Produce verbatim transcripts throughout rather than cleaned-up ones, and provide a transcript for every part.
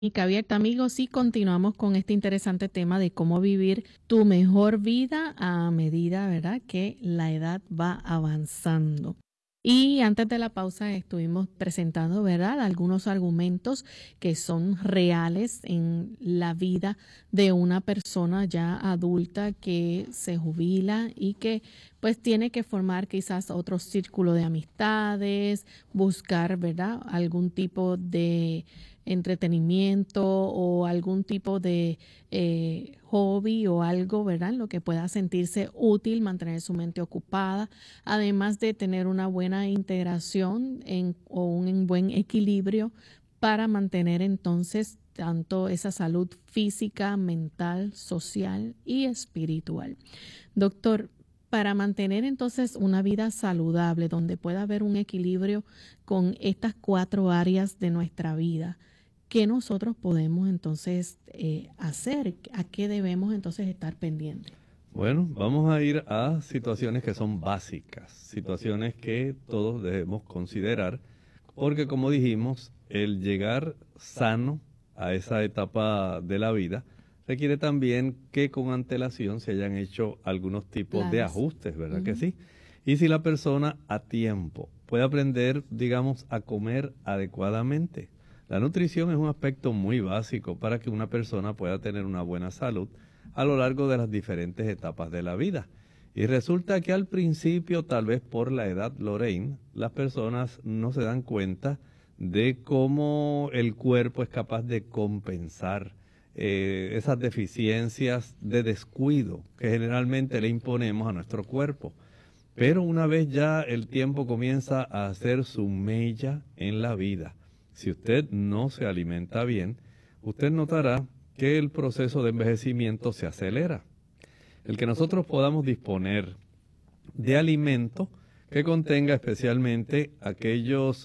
Clínica Abierta, amigos, y continuamos con este interesante tema de cómo vivir tu mejor vida a medida, ¿verdad?, que la edad va avanzando. Y antes de la pausa estuvimos presentando, ¿verdad?, algunos argumentos que son reales en la vida de una persona ya adulta que se jubila y que pues tiene que formar quizás otro círculo de amistades, buscar, ¿verdad?, algún tipo de entretenimiento o algún tipo de eh, hobby o algo, ¿verdad?, en lo que pueda sentirse útil, mantener su mente ocupada, además de tener una buena integración en, o un buen equilibrio para mantener entonces tanto esa salud física, mental, social y espiritual. Doctor, para mantener entonces una vida saludable donde pueda haber un equilibrio con estas cuatro áreas de nuestra vida, ¿qué nosotros podemos entonces eh, hacer? ¿A qué debemos entonces estar pendientes? Bueno, vamos a ir a situaciones que son básicas, situaciones que todos debemos considerar, porque como dijimos, el llegar sano a esa etapa de la vida requiere también que con antelación se hayan hecho algunos tipos Planes. de ajustes, ¿verdad uh-huh. que sí? Y si la persona a tiempo puede aprender, digamos, a comer adecuadamente. La nutrición es un aspecto muy básico para que una persona pueda tener una buena salud a lo largo de las diferentes etapas de la vida. Y resulta que al principio, tal vez por la edad, Lorraine, las personas no se dan cuenta de cómo el cuerpo es capaz de compensar eh, esas deficiencias de descuido que generalmente le imponemos a nuestro cuerpo. Pero una vez ya el tiempo comienza a hacer su mella en la vida, si usted no se alimenta bien, usted notará que el proceso de envejecimiento se acelera. El que nosotros podamos disponer de alimento que contenga especialmente aquellos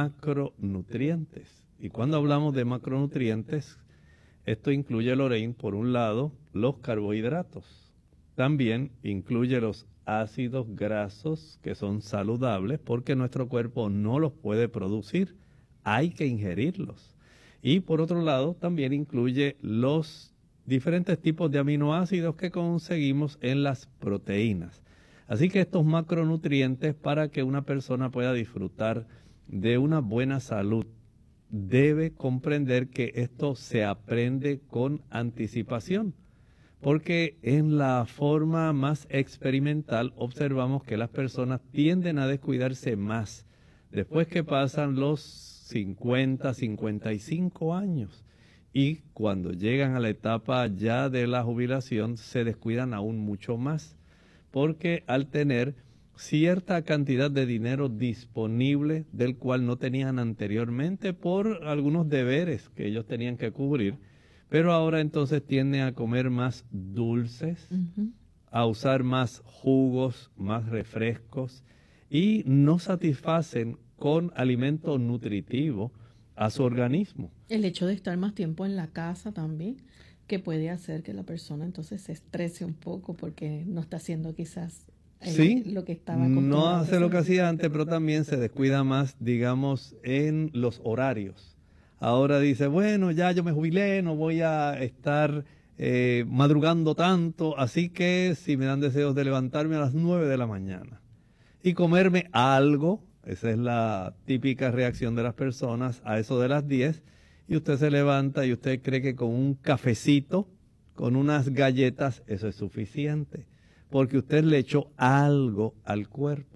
macronutrientes. Y cuando hablamos de macronutrientes, esto incluye, Lorraine, por un lado, los carbohidratos. También incluye los ácidos grasos que son saludables porque nuestro cuerpo no los puede producir. Hay que ingerirlos. Y por otro lado, también incluye los diferentes tipos de aminoácidos que conseguimos en las proteínas. Así que estos macronutrientes, para que una persona pueda disfrutar de una buena salud, debe comprender que esto se aprende con anticipación. Porque en la forma más experimental observamos que las personas tienden a descuidarse más después que pasan los cincuenta, cincuenta y cinco años. Y cuando llegan a la etapa ya de la jubilación, se descuidan aún mucho más. Porque al tener cierta cantidad de dinero disponible, del cual no tenían anteriormente por algunos deberes que ellos tenían que cubrir, pero ahora entonces tienden a comer más dulces, uh-huh. a usar más jugos, más refrescos, y no satisfacen con alimento nutritivo a su organismo. El hecho de estar más tiempo en la casa también, que puede hacer que la persona entonces se estrese un poco porque no está haciendo quizás eh, sí, lo que estaba acostumbrado. No hace lo que hacía antes, pero también se descuida más, digamos, en los horarios. Ahora dice, bueno, ya yo me jubilé, no voy a estar eh, madrugando tanto, así que si me dan deseos de levantarme a las nueve de la mañana y comerme algo, esa es la típica reacción de las personas a eso de las diez, y usted se levanta y usted cree que con un cafecito, con unas galletas, eso es suficiente, porque usted le echó algo al cuerpo.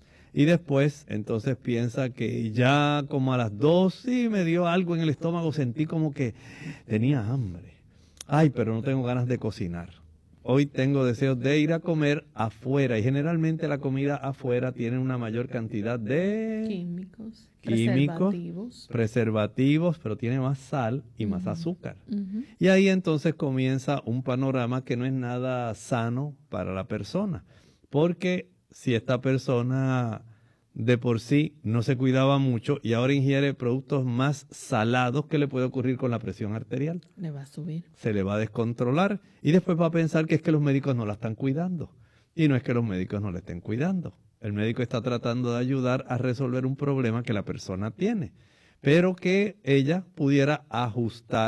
Y después, entonces piensa que ya como a las dos, sí, me dio algo en el estómago, sentí como que tenía hambre. Ay, pero no tengo ganas de cocinar. Hoy tengo deseos de ir a comer afuera, y generalmente la comida afuera tiene una mayor cantidad de químicos, químicos preservativos, preservativos, pero tiene más sal y uh-huh. más azúcar. Uh-huh. Y ahí entonces comienza un panorama que no es nada sano para la persona, porque si esta persona de por sí no se cuidaba mucho y ahora ingiere productos más salados, ¿qué le puede ocurrir con la presión arterial? Le va a subir. Se le va a descontrolar y después va a pensar que es que los médicos no la están cuidando. Y no es que los médicos no la estén cuidando. El médico está tratando de ayudar a resolver un problema que la persona tiene. pero que ella pudiera ajustar